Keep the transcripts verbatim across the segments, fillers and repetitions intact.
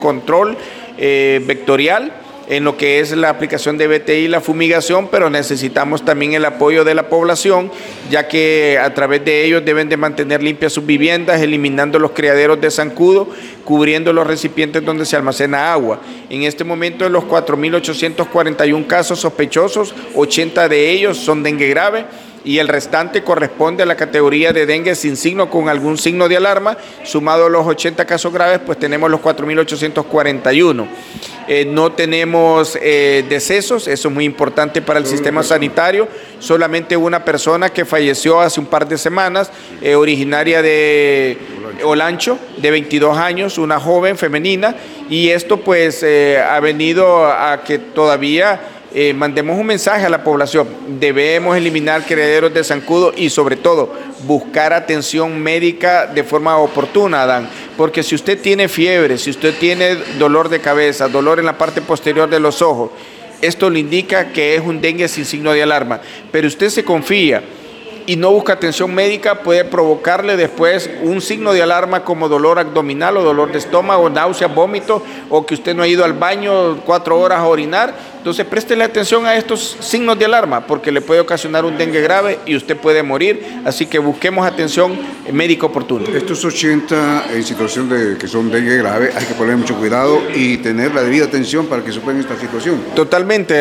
control eh, vectorial en lo que es la aplicación de B T I y la fumigación, pero necesitamos también el apoyo de la población, ya que a través de ellos deben de mantener limpias sus viviendas, eliminando los criaderos de zancudo, cubriendo los recipientes donde se almacena agua. En este momento, de los cuatro mil ochocientos cuarenta y uno casos sospechosos, ochenta de ellos son dengue grave, y el restante corresponde a la categoría de dengue sin signo con algún signo de alarma. Sumado a los ochenta casos graves, pues tenemos los cuatro mil ochocientos cuarenta y uno. Eh, no tenemos eh, decesos, eso es muy importante para el sistema sanitario. Solamente una persona que falleció hace un par de semanas, eh, originaria de Olancho, de veintidós años, una joven femenina, y esto pues eh, ha venido a que todavía Eh, mandemos un mensaje a la población. Debemos eliminar criaderos de zancudo y sobre todo buscar atención médica de forma oportuna, Adán, porque si usted tiene fiebre, si usted tiene dolor de cabeza, dolor en la parte posterior de los ojos, esto le indica que es un dengue sin signo de alarma, pero usted se confía y no busca atención médica, puede provocarle después un signo de alarma como dolor abdominal o dolor de estómago, náuseas, vómitos, o que usted no ha ido al baño cuatro horas a orinar. Entonces préstele atención a estos signos de alarma, porque le puede ocasionar un dengue grave y usted puede morir, así que busquemos atención médica oportuna. Estos ochenta en situación de que son dengue grave, hay que poner mucho cuidado y tener la debida atención para que superen esta situación. Totalmente,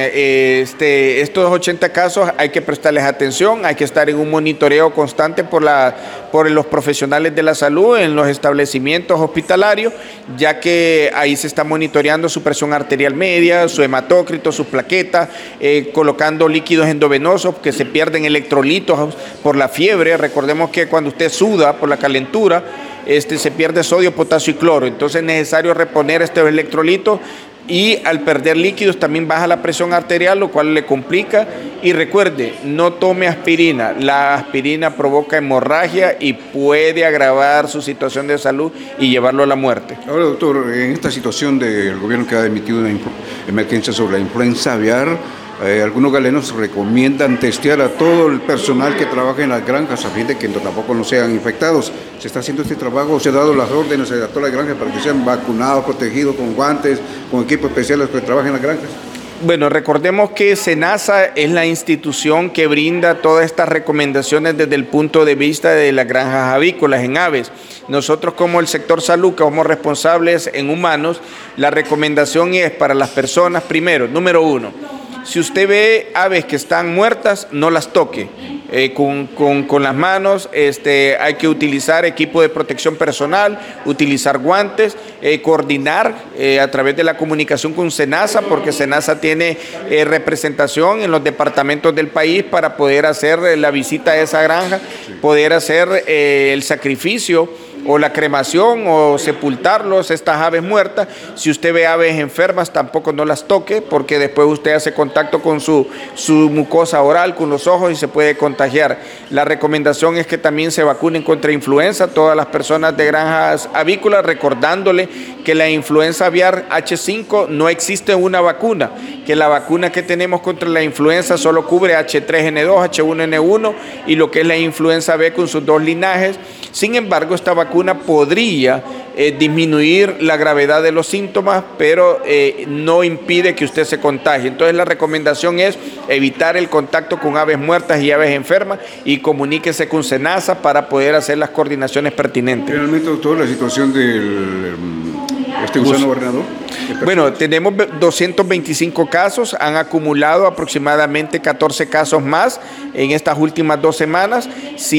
este, estos ochenta casos hay que prestarles atención, hay que estar en un monitoreo constante por, la, por los profesionales de la salud en los establecimientos hospitalarios, ya que ahí se está monitoreando su presión arterial media, su hematócrito, sus plaquetas, eh, colocando líquidos endovenosos que se pierden electrolitos por la fiebre. Recordemos que cuando usted suda por la calentura, este, se pierde sodio, potasio y cloro, entonces es necesario reponer estos electrolitos. Y al perder líquidos también baja la presión arterial, lo cual le complica. Y recuerde, no tome aspirina. La aspirina provoca hemorragia y puede agravar su situación de salud y llevarlo a la muerte. Ahora, doctor, en esta situación del gobierno que ha emitido una emergencia sobre la influenza aviar, Eh, algunos galenos recomiendan testear a todo el personal que trabaja en las granjas a fin de que tampoco no sean infectados. ¿Se está haciendo este trabajo? ¿Se ha dado las órdenes a todas las granjas para que sean vacunados, protegidos con guantes, con equipos especiales que trabajan en las granjas? Bueno, recordemos que SENASA es la institución que brinda todas estas recomendaciones desde el punto de vista de las granjas avícolas en aves. Nosotros como el sector salud, que somos responsables en humanos, la recomendación es para las personas, primero, número uno, si usted ve aves que están muertas, no las toque. Eh, con, con, con las manos este, hay que utilizar equipo de protección personal, utilizar guantes, eh, coordinar eh, a través de la comunicación con SENASA, porque SENASA tiene eh, representación en los departamentos del país para poder hacer eh, la visita a esa granja, poder hacer eh, el sacrificio o la cremación o sepultarlos, estas aves muertas. Si usted ve aves enfermas, tampoco no las toque, porque después usted hace contacto con su, su mucosa oral, con los ojos, y se puede contagiar. La recomendación es que también se vacunen contra influenza todas las personas de granjas avícolas, recordándole que la influenza aviar H cinco no existe una vacuna, que la vacuna que tenemos contra la influenza solo cubre H tres N dos, H uno N uno y lo que es la influenza B con sus dos linajes. Sin embargo, esta vacuna podría eh, disminuir la gravedad de los síntomas, pero eh, no impide que usted se contagie. Entonces la recomendación es evitar el contacto con aves muertas y aves enfermas y comuníquese con SENASA para poder hacer las coordinaciones pertinentes. Realmente, doctor, la situación del este gusano barrenador. Bueno, tenemos doscientos veinticinco casos, han acumulado aproximadamente catorce casos más en estas últimas dos semanas,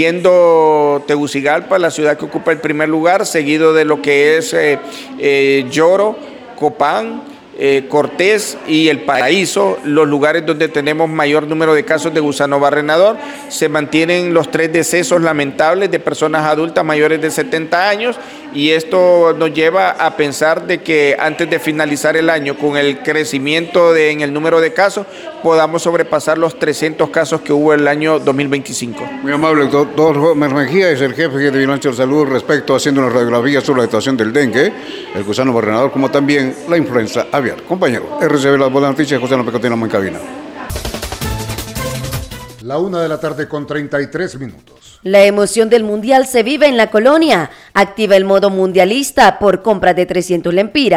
siendo Tegucigalpa la ciudad que ocupa el primer lugar, seguido de lo que es eh, eh, Lloro, Copán, Eh, Cortés y El Paraíso, los lugares donde tenemos mayor número de casos de gusano barrenador. Se mantienen los tres decesos lamentables de personas adultas mayores de setenta años, y esto nos lleva a pensar de que antes de finalizar el año, con el crecimiento de, en el número de casos, podamos sobrepasar los trescientos casos que hubo el año dos mil veinticinco. Muy amable, doctor Gómez Mejía, es el jefe de Vigilancia de Salud respecto haciendo una radiografía sobre la situación del dengue, el gusano barrenador, como también la influenza aviar. Compañero, R C B Las Buenas Noticias, José López, continuamos en cabina. La una de la tarde con treinta y tres minutos. La emoción del mundial se vive en la colonia. Activa el modo mundialista por compra de trescientos lempiras.